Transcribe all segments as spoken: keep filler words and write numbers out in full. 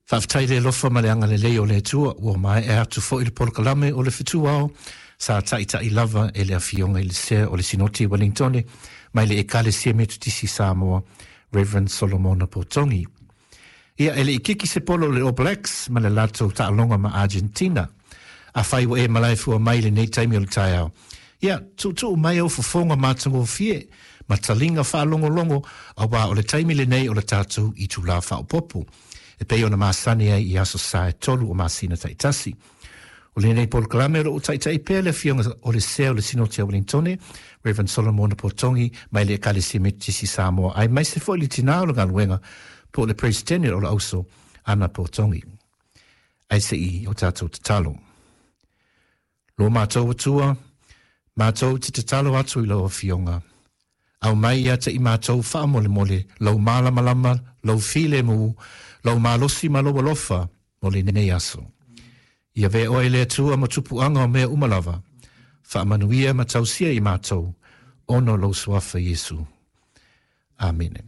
Whaftai le lofa ma le anga le leo le tua, ua mai e atu fo i le polokalame o le fitu au, sa tai tai lava e le awhionga i le sea o le sinoti Wellingtone, mai le e kale sia metutisi Samoa, Reverend Solomona Potongi. Ia ele i kiki se polo le All Blacks, ma le lato ta alonga ma Argentina, a whai wa e malai fua mai le nei taimi o le tai au. Ia, tu tu mai au fufonga mātango fie, ma talinga wha longo longo, a wā o le taimi le nei o le tātou i tu la wha o popo. E pei ona māsani ai i aso sa e tolu o māsina taitasi. O le nei polo kalame o taitai pēr le fionga o le sea o le sinoti a Wellingtone, Reverend Solomona Potongi, mai le kale si metisi Samoa, ai mai se foi li tina o le galuenga po le presidente o le auso Ana Potongi. Ai se i o tātou te talo. Lo mātou atua, mātou te te talo atu i lau fionga. Au mai ia te i mātou wha mole mole, lau malama lama, lau file mu, lau malosi maloa lofa, mole nei aso. Ia ve oe le atua ma tupuanga o mea umalava, wha manuia ma tausia i mātou, ono lau suafa Yesu. Amen.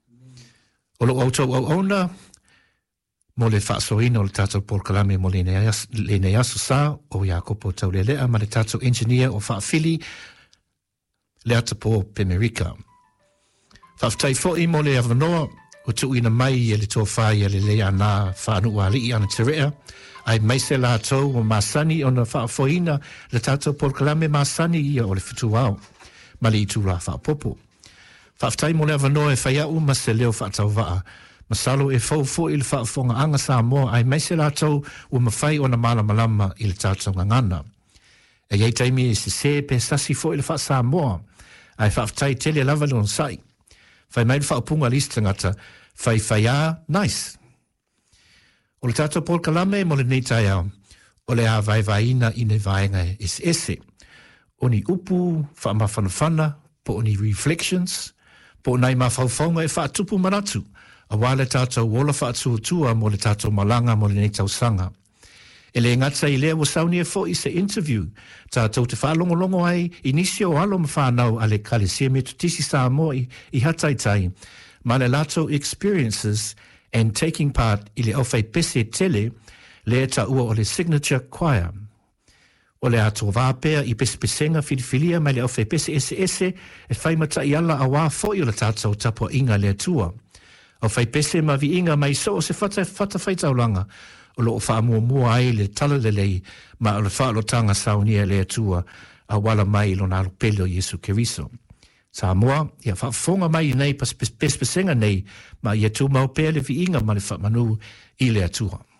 O lo autou au auna, mo le whaasoina o le tātou porkalame mo le nei aso sa, o Iakopo tau le lea, ma le tātou engineer o whaafili, le atapo Pemerika. Whaaftai fōi mo le avanoa, o tu ina mai e le tō whai e le lea nā whanua li i ana te rea, ai mai se la tau o masani o na whaafoina le tātou porkalame masani ia o le fitu au, ma li i tū la whaapopo. Whaaftai mo le avanoa e whaiau ma se leo whaatau waa, masalo e fau fo i le whaafonga anga Samoa, ai mai se la tau o mawhai o na malamalama i le tātou ngangana. E iei taimi e se se pe sasi fo i le wha Samoa, ai whaaftai tele lava le on sai. Whai mai le whaapunga listangata, whai whaia nice. O le tātou Paul Kalame mo le neitai au, o le a vai vaina i ne vaenga es ese. O ni upu, whaamawhanawhana, po o ni reflections, po o nei mawhauwhaunga e whaatupu manatu, a wā le tātou wola whaatuatua mo le tātou malanga mo le neitau sanga. E le ngata i lea wasauni e fo i se interview, tātou te whaalongolongo ai, inisio o alo ma whanau a le kale sia me tutisi Samoa i, i hataitai, ma le lato experiences and taking part i le awhai pese tele, le ta ua o le signature choir. O le ato vāpea i pese pesenga filifilia mai le awhai pese ese ese, e whaimata i ala a wā fo i o le tātou tapua inga le atua. Awhai pese ma vi inga mai so o se whata whata whaitaulanga, o lo wha mua mua ai le tala le lei, ma o le whaalotanga saunia le atua, a wala mai lo naro pelo Yesu Keriso. Samoa, ia whaafonga mai nei pas pespesenga nei, ma ia tu mau pele vi inga ma le wha manu i le atua.